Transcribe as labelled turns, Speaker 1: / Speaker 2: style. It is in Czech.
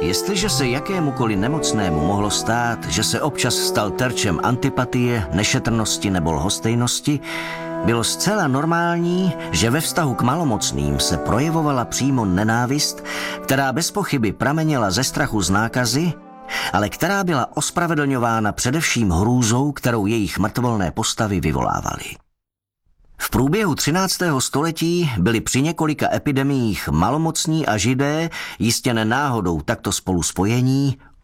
Speaker 1: Jestliže se jakémukoliv nemocnému mohlo stát, že se občas stal terčem antipatie, nešetrnosti nebo lhostejnosti, bylo zcela normální, že ve vztahu k malomocným se projevovala přímo nenávist, která bez pochyby pramenila ze strachu z nákazy, ale která byla ospravedlňována především hrůzou, kterou jejich mrtvolné postavy vyvolávaly. V průběhu 13. století byli při několika epidemiích malomocní a židé, jistě ne náhodou takto spolu spojení,